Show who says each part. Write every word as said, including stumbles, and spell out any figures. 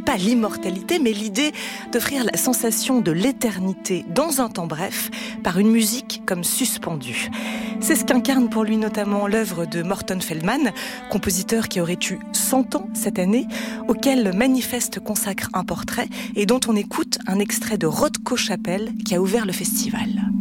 Speaker 1: pas l'immortalité, mais l'idée d'offrir la sensation de l'éternité dans un temps bref, par une musique comme suspendue. C'est ce qu'incarne pour lui notamment l'œuvre de Morton Feldman, compositeur qui aurait eu cent ans cette année, auquel le Manifeste consacre un portrait et dont on écoute un extrait de Rothko Chapelle qui a ouvert le festival.